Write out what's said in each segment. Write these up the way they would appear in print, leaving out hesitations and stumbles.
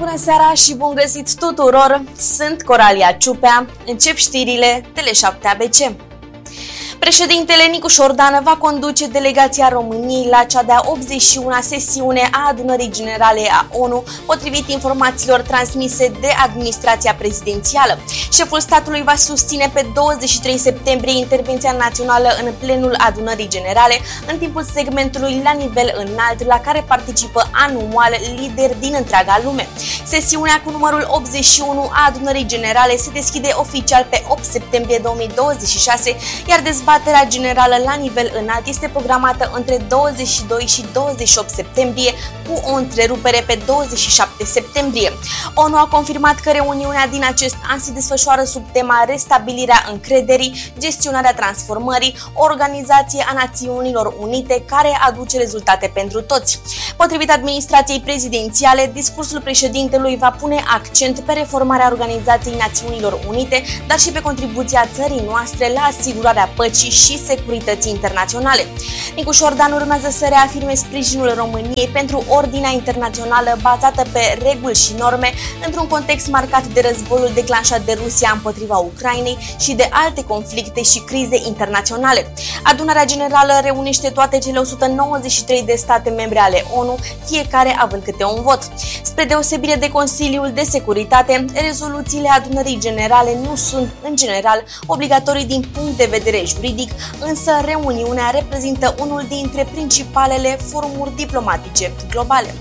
Bună seara și bun găsit tuturor! Sunt Coralia Ciupea. Încep știrile Tele7 ABC. Președintele Nicu Șordan va conduce delegația României la cea de-a 81-a sesiune a Adunării Generale a ONU, potrivit informațiilor transmise de administrația prezidențială. Șeful statului va susține pe 23 septembrie intervenția națională în plenul Adunării Generale, în timpul segmentului la nivel înalt, la care participă anual lideri din întreaga lume. Sesiunea cu numărul 81 a Adunării Generale se deschide oficial pe 8 septembrie 2026, iar dezbaterea generală la nivel înalt este programată între 22 și 28 septembrie, cu o întrerupere pe 27 septembrie. ONU a confirmat că reuniunea din acest an se desfășoară sub tema Restabilirea încrederii, gestionarea transformării, o organizație a Națiunilor Unite care aduce rezultate pentru toți. Potrivit administrației prezidențiale, discursul președintelui va pune accent pe reformarea Organizației Națiunilor Unite, dar și pe contribuția țării noastre la asigurarea păcii și securității internaționale. Nicu Șordan urmează să reafirme sprijinul României pentru ordinea internațională bazată pe reguli și norme, într-un context marcat de războiul declanșat de Rusia împotriva Ucrainei și de alte conflicte și crize internaționale. Adunarea Generală reunește toate cele 193 de state membre ale ONU, fiecare având câte un vot. Spre deosebire de Consiliul de Securitate, rezoluțiile Adunării Generale nu sunt, în general, obligatorii din punct de vedere juridic, însă reuniunea reprezintă unul dintre principalele forumuri diplomatice globale.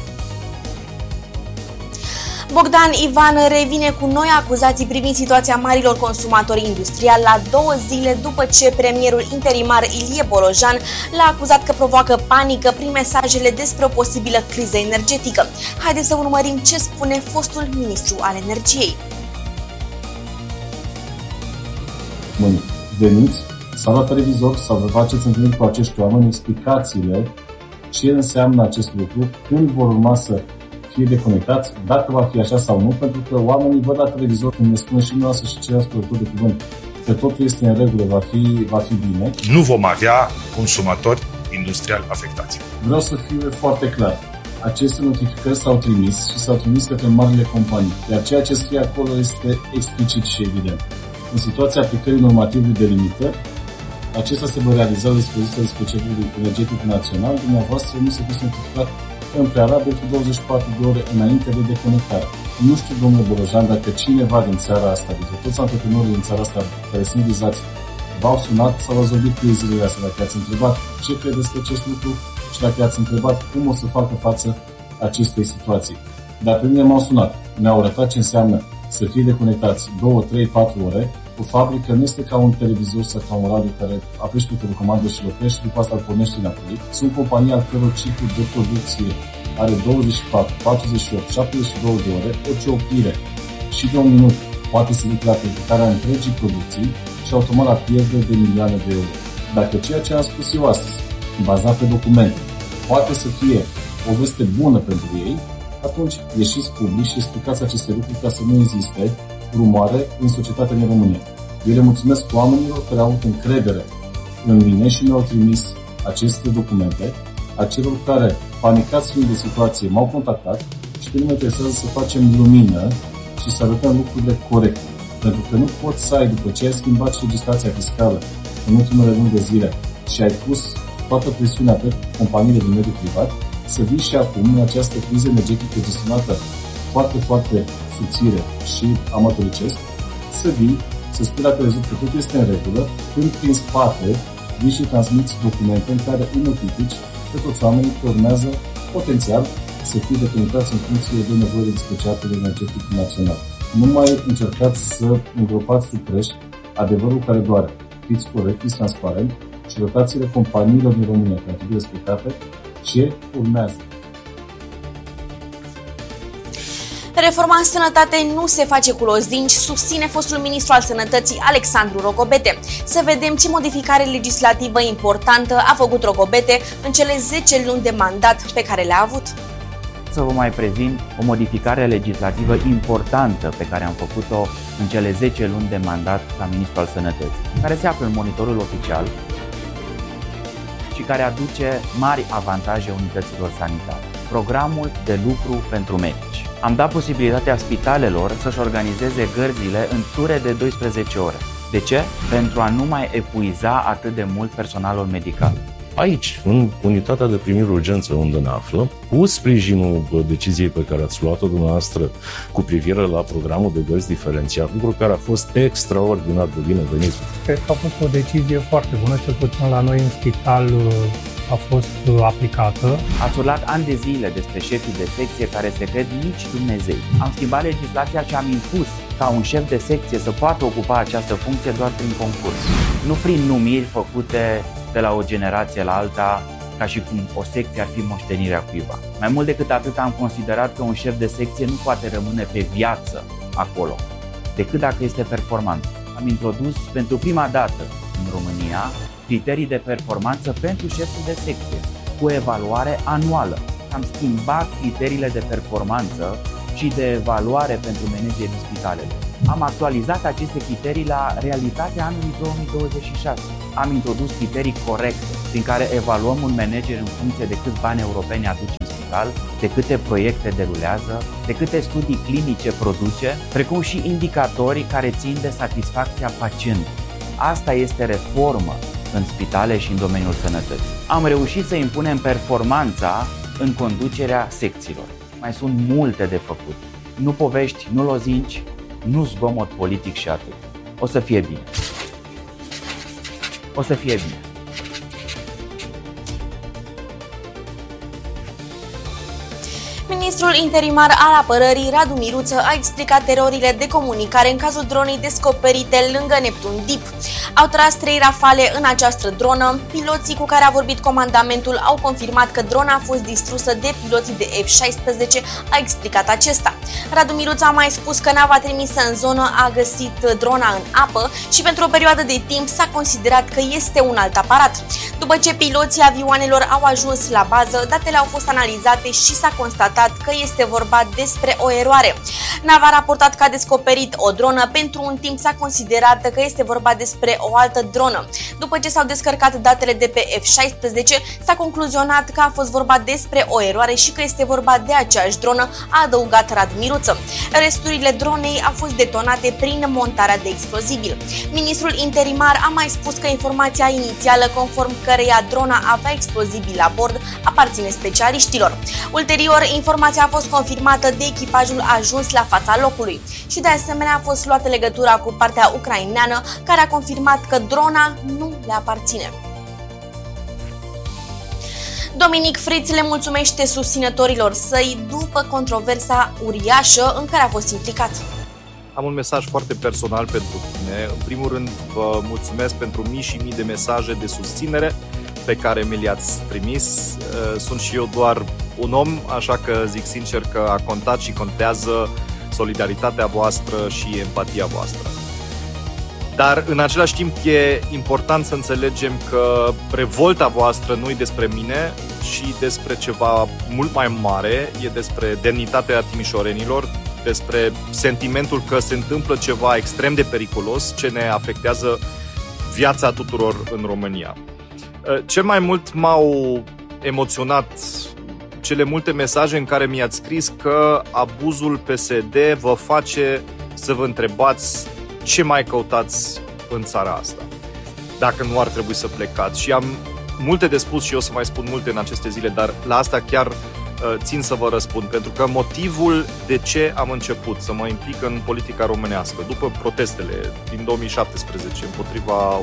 Bogdan Ivan revine cu noi acuzații privind situația marilor consumatori industriali la 2 zile după ce premierul interimar Ilie Bolojan l-a acuzat că provoacă panică prin mesajele despre o posibilă criză energetică. Haideți să urmărim ce spune fostul ministru al energiei. Bun, veniți sau la televizor sau vă faceți întâlniri cu acești oameni, explicațiile ce înseamnă acest lucru, când vor urma să fie deconectați, dacă va fi așa sau nu, pentru că oamenii văd la televizor, când ne spune și noastră și ceilalți producători de cuvânt că totul este în regulă, va fi bine. Nu vom avea consumatori industriali afectați. Vreau să fiu foarte clar. Aceste notificări s-au trimis și s-au trimis către marile companii, iar ceea ce scrie acolo este explicit și evident. În situația aplicării normativului de limitări, acesta se va realiza la dispoziția Specialului Energetic Național. Dumneavoastră nu se poate notificat în prealabil cu 24 de ore înainte de deconectare. Nu știu, domnule Bolojan, dacă cineva din țara asta, dintre toți antreprenorii din țara asta care sunt vizați, v-au sunat sau v-ați vorbit cu ei zilele astea, dacă i-ați întrebat ce credeți de acest lucru și dacă i-ați întrebat cum o să facă față acestei situații. Dar pe mine m-au sunat, mi-au arătat ce înseamnă să fie deconectați 2, 3, 4 ore. O fabrică nu este ca un televizor sau ca un radio care apeși pe telecomandă și îl oprești și după asta îl pornești înapoi. Sunt companii al căror ciclu de producție are 24, 48, 72 de ore, orice oprire și de un minut poate să ducă la predicarea întregii producții și automat la pierderi de milioane de euro. Dacă ceea ce am spus eu astăzi, bazat pe documente, poate să fie o veste bună pentru ei, atunci ieșiți public și explicați aceste lucruri ca să nu existe rumoare în societatea din România. Eu le mulțumesc oamenilor care au avut încredere în mine și mi-au trimis aceste documente. Acelor care, panicați fiind de situație, m-au contactat și pe mine mă interesează să facem lumină și să arătăm lucrurile corecte. Pentru că nu poți să ai, după ce ai schimbat și legislația fiscală în ultimele luni de zile și ai pus toată presiunea pe companiile din mediul privat, să vii și acum în această criză energetică gestionată foarte, foarte subțire și amatoricesc, să vii, să spui la televizor că totul este în regulă, când prin spate vii și transmiți documente în care îi notifici pe toți oamenii că urmează potențial să fie deconectați în funcție de nevoile disponibilității energetic național. Nu mai încercați să îngropați sub preș adevărul care doare. Fiți corect, fiți transparent și rotațiile companiilor din România care trebuie respectate ce urmează. Reforma în sănătate nu se face cu lozinci, susține fostul ministru al sănătății Alexandru Rogobete. Să vedem ce modificare legislativă importantă a făcut Rogobete în cele 10 luni de mandat pe care le-a avut. Să vă mai prezint o modificare legislativă importantă pe care am făcut-o în cele 10 luni de mandat ca ministru al sănătății, care se află în monitorul oficial și care aduce mari avantaje unităților sanitare. Programul de lucru pentru medici. Am dat posibilitatea spitalelor să-și organizeze gărzile în ture de 12 ore. De ce? Pentru a nu mai epuiza atât de mult personalul medical. Aici, în unitatea de primire urgență unde ne aflăm, cu sprijinul deciziei pe care ați luat-o dumneavoastră cu privire la programul de gărzi diferențiat, lucru care a fost extraordinar de binevenit. Cred că a fost o decizie foarte bună, cel puțin la noi în spital a fost aplicată. Ați urlat ani de zile despre șefii de secție care se cred nici Dumnezei. Am schimbat legislația și am impus ca un șef de secție să poată ocupa această funcție doar prin concurs. Nu prin numiri făcute de la o generație la alta, ca și cum o secție ar fi moștenirea cuiva. Mai mult decât atât, am considerat că un șef de secție nu poate rămâne pe viață acolo, decât dacă este performant. Am introdus pentru prima dată în România criterii de performanță pentru șeful de secție, cu evaluare anuală. Am schimbat criteriile de performanță și de evaluare pentru managerii spitalelor. Am actualizat aceste criterii la realitatea anului 2026. Am introdus criterii corecte prin care evaluăm un manager în funcție de câți bani europeni aduce în spital, de câte proiecte derulează, de câte studii clinice produce, precum și indicatori care țin de satisfacția pacientului. Asta este reformă în spitale și în domeniul sănătății. Am reușit să impunem performanța în conducerea secțiilor. Mai sunt multe de făcut. Nu povești, nu lozinci, nu zgomot politic și atât. O să fie bine. O să fie bine. Ministrul interimar al apărării, Radu Miruță, a explicat erorile de comunicare în cazul dronei descoperite lângă Neptun Deep. Au tras 3 rafale în această dronă. Piloții cu care a vorbit comandamentul au confirmat că drona a fost distrusă de piloții de F-16, a explicat acesta. Radu Miruță a mai spus că nava trimisă în zonă a găsit drona în apă și pentru o perioadă de timp s-a considerat că este un alt aparat. După ce piloții avioanelor au ajuns la bază, datele au fost analizate și s-a constatat că este vorba despre o eroare. Nava a raportat că a descoperit o dronă, pentru un timp s-a considerat că este vorba despre o altă dronă. După ce s-au descărcat datele de pe F-16, s-a concluzionat că a fost vorba despre o eroare și că este vorba de aceeași dronă, a adăugat Radu Miruță. Resturile dronei au fost detonate prin montarea de explozibil. Ministrul interimar a mai spus că informația inițială, conform căreia drona avea explozibil la bord, aparține specialiștilor. Ulterior, informația a fost confirmată de echipajul ajuns la fața locului și de asemenea a fost luată legătura cu partea ucraineană, care a confirmat că drona nu le aparține. Dominic Friț le mulțumește susținătorilor săi după controversa uriașă în care a fost implicat. Am un mesaj foarte personal pentru tine. În primul rând, vă mulțumesc pentru mii și mii de mesaje de susținere pe care mi le-ați trimis. Sunt și eu doar un om, așa că zic sincer că a contat și contează solidaritatea voastră și empatia voastră. Dar în același timp e important să înțelegem că revolta voastră nu e despre mine și despre ceva mult mai mare, e despre demnitatea timișorenilor, despre sentimentul că se întâmplă ceva extrem de periculos ce ne afectează viața tuturor în România. Cel mai mult m-au emoționat cele multe mesaje în care mi-ați scris că abuzul PSD vă face să vă întrebați ce mai căutați în țara asta, dacă nu ar trebui să plecați. Și am multe de spus și eu să mai spun multe în aceste zile, dar la asta chiar țin să vă răspund, pentru că motivul de ce am început să mă implic în politica românească, după protestele din 2017 împotriva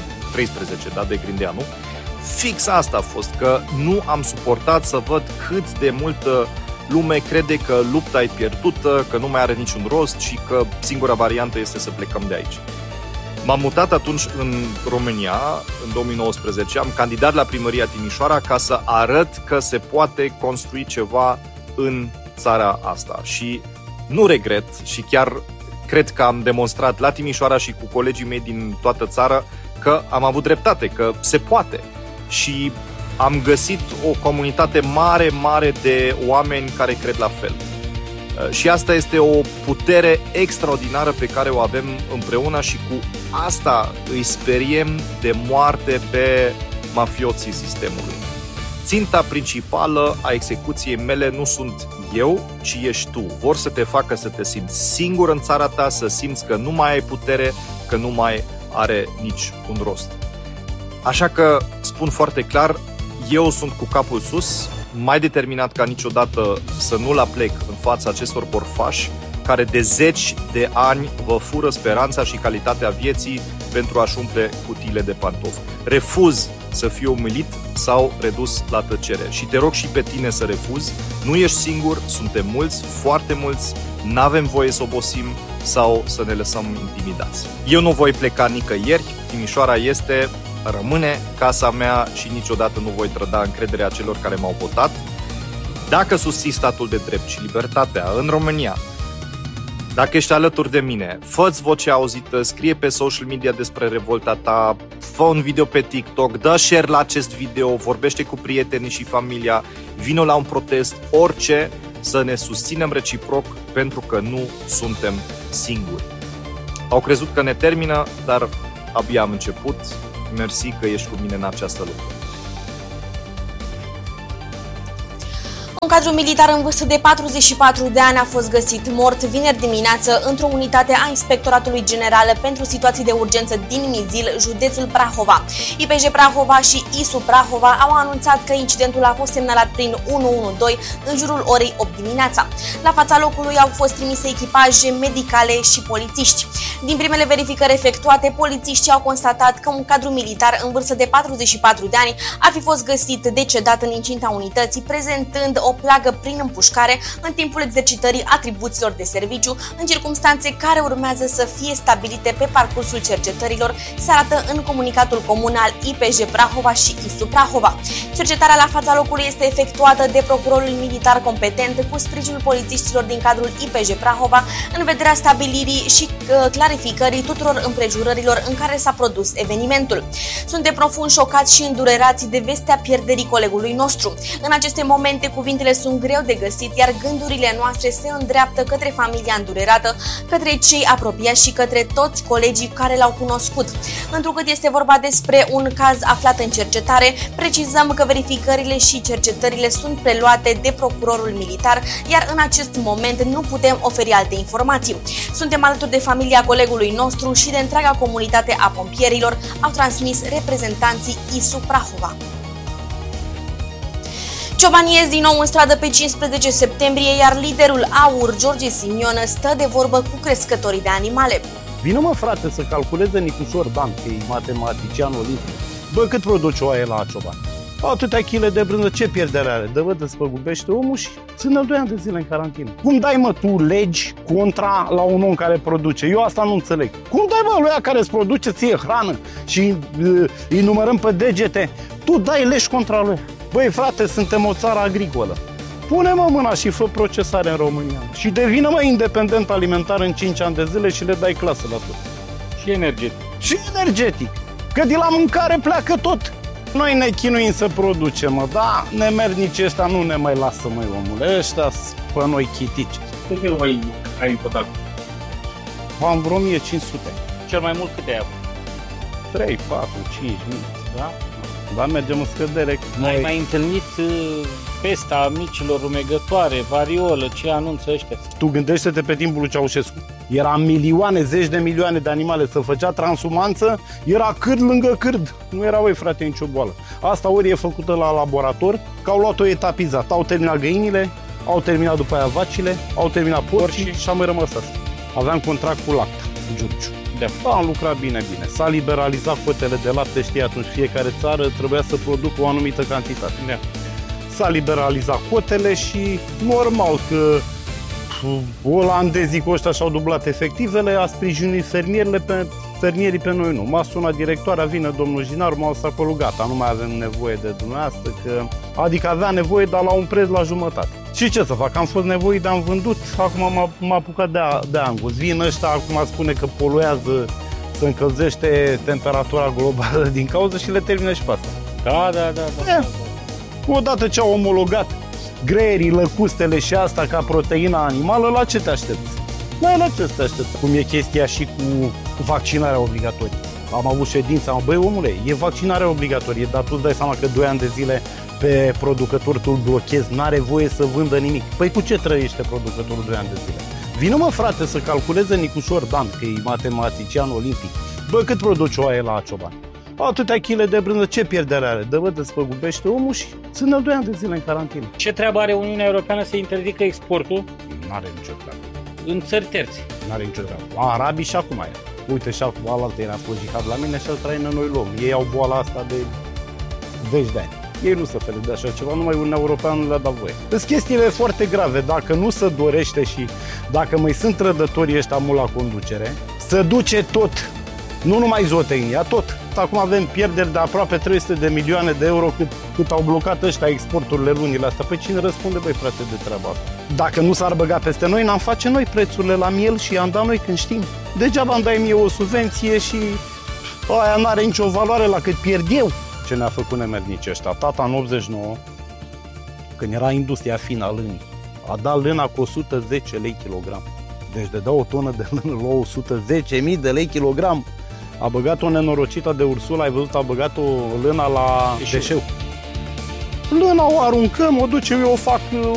UG13, de Grindeanu, fix asta a fost, că nu am suportat să văd cât de multă lume crede că lupta e pierdută, că nu mai are niciun rost și că singura variantă este să plecăm de aici. M-am mutat atunci în România, în 2019, am candidat la primăria Timișoara ca să arăt că se poate construi ceva în țara asta. Și nu regret și chiar cred că am demonstrat la Timișoara și cu colegii mei din toată țara că am avut dreptate, că se poate. Și am găsit o comunitate mare, mare de oameni care cred la fel. Și asta este o putere extraordinară pe care o avem împreună și cu asta îi speriem de moarte pe mafioții sistemului. Ținta principală a execuției mele nu sunt eu, ci ești tu. Vor să te facă să te simți singur în țara ta, să simți că nu mai ai putere, că nu mai are nici un rost. Așa că spun foarte clar, eu sunt cu capul sus, mai determinat ca niciodată să nu-l aplec în fața acestor borfași care de zeci de ani vă fură speranța și calitatea vieții pentru a-și umple cutiile de pantofi. Refuz să fiu umilit sau redus la tăcere. Și te rog și pe tine să refuzi. Nu ești singur, suntem mulți, foarte mulți, n-avem voie să obosim sau să ne lăsăm intimidați. Eu nu voi pleca nicăieri, Timișoara este, rămâne casa mea și niciodată nu voi trăda încrederea celor care m-au votat. Dacă susții statul de drept și libertatea în România, dacă ești alături de mine, fă-ți vocea auzită, scrie pe social media despre revolta ta, fă un video pe TikTok, dă share la acest video, vorbește cu prietenii și familia, vină la un protest, orice, să ne susținem reciproc pentru că nu suntem singuri. Au crezut că ne termină, dar abia am început. Mersi că ești cu mine în această luptă. Un cadru militar în vârstă de 44 de ani a fost găsit mort vineri dimineață într-o unitate a Inspectoratului General pentru Situații de Urgență din Mizil, județul Prahova. IPJ Prahova și ISU Prahova au anunțat că incidentul a fost semnalat prin 112 în jurul orei 8 dimineața. La fața locului au fost trimise echipaje medicale și polițiști. Din primele verificări efectuate, polițiștii au constatat că un cadru militar în vârstă de 44 de ani ar fi fost găsit decedat în incinta unității, prezentând o plagă prin împușcare în timpul exercitării atribuțiilor de serviciu, în circumstanțe care urmează să fie stabilite pe parcursul cercetărilor, se arată în comunicatul comun al IPJ Prahova și ISU Prahova. Cercetarea la fața locului este efectuată de procurorul militar competent cu sprijinul polițiștilor din cadrul IPJ Prahova în vederea stabilirii și clarificării tuturor împrejurărilor în care s-a produs evenimentul. Suntem profund șocați și îndurerați de vestea pierderii colegului nostru. În aceste momente, cuvintele sunt greu de găsit, iar gândurile noastre se îndreaptă către familia îndurerată, către cei apropiați și către toți colegii care l-au cunoscut. Întrucât este vorba despre un caz aflat în cercetare, precizăm că verificările și cercetările sunt preluate de procurorul militar, iar în acest moment nu putem oferi alte informații. Suntem alături de familia colegului nostru și de întreaga comunitate a pompierilor, au transmis reprezentanții ISU Prahova. Ciobanii ies din nou în stradă pe 15 septembrie, iar liderul AUR, George Simion, stă de vorbă cu crescătorii de animale. Vină mă frate să calculeze Nicușor Dan, că e matematician olimpic. Bă, cât produce o aie la cioban? Atâtea chile de brânză, ce pierdere are? Dă-vă, despăgubește omul și ține 2 ani de zile în carantină. Cum dai, mă, tu legi contra la un om care produce? Eu asta nu înțeleg. Cum dai, mă, lui ăia care îți produce ție hrană și îi numărăm pe degete? Tu dai legi contra lui. Băi, frate, suntem o țară agricolă. Pune-mă mâna și fă procesare în România. Și devină, mă, independent alimentar în 5 ani de zile și le dai clasă la tot. Și energetic. Și energetic. Că de la mâncare pleacă tot. Noi ne chinuim să producem, mă, da? Nemernici ăștia nu ne mai lasă, măi, omule. Ăștia pe noi chitici. Cât eu ai în total? Am vreo 1500. Cel mai mult câte ai avut? 3, 4, 5 mii. Da? Dar mergem în scădere. Ai mai întâlnit pesta micilor rumegătoare, variolă, ce anunță ăștia? Tu gândește-te pe timpul lui Ceaușescu. Era milioane, zeci de milioane de animale, se făcea transumanță, era cârd lângă cârd. Nu era, băi, frate, nicio boală. Asta ori e făcută la laborator, că au luat-o etapizat. Au terminat găinile, au terminat după aia vacile, au terminat porcii și a mai rămas asta. Aveam contract cu Lacta, Giurgiu. Am lucrat bine. S-a liberalizat cotele de lapte, știi, atunci fiecare țară trebuia să producă o anumită cantitate. S-a liberalizat cotele și normal că olandezii cu ăștia și-au dublat efectivele, a sprijinit fermierii pe noi nu. M-a sunat directoarea, vine domnul Jinar, m-a lăsat acolo, gata, nu mai avem nevoie de dumneavoastră, adică avea nevoie, dar la un preț la jumătate. Și ce să fac, am fost nevoit, de am vândut, acum m-a apucat de angus. Vin ăștia, acum spune că poluează, se încălzește temperatura globală din cauză și le termină și pe asta. Da. Odată ce au omologat greierii, lăcustele și asta ca proteina animală, la ce te aștepți? La ce te aștepți? Cum e chestia și cu vaccinarea obligatorie. Am avut ședința, băi, omule, e vaccinarea obligatorie, dar tu îți dai seama că 2 ani de zile pe producător tu îl blochezi, n-are voie să vândă nimic. Păi cu ce trăiește producătorul 2 ani de zile? Vină mă frate să calculeze Nicușor Dan, că e matematician olimpic. Bă, cât produce o oaie la Cioban? Atâtea chile de brânză, ce pierdere are? Dă-vă, despăgubește omul și ține-l 2 ani de zile în carantină. Ce treabă are Uniunea Europeană să interzică exportul N-are nicio treabă. în țări terți? N-are nicio treabă. Arabii și acum e. Uite, și acum alaltă era fost jihad la mine și al traină noi luăm. Ei au boala asta de zeci de ani. Ei nu se fere de așa ceva, numai Uniunea Europeană nu le-a dat voie. Sunt chestiile foarte grave. Dacă nu se dorește și dacă mai sunt trădătorii ăștia mult la conducere, se duce tot. Nu numai zootehnia, tot. Acum avem pierderi de aproape 300 de milioane de euro cât au blocat ăștia exporturile lunile astea. Păi cine răspunde, băi, frate, de treaba asta? Dacă nu s-ar băga peste noi, n-am face noi prețurile la miel și i-am dat noi când știm. Degeaba îmi dai mie o subvenție și aia n-are nicio valoare la cât pierd eu. Ce ne-a făcut nemernici ăștia? Tata în 89, când era industria fină a lânii, a dat lâna cu 110 lei kilogram. Deci de o tonă de lână la 110.000 de lei kilogram. A băgat-o nenorocită de Ursula, ai văzut, a băgat-o lâna la deșeu. Lâna o aruncăm, o ducem, eu o fac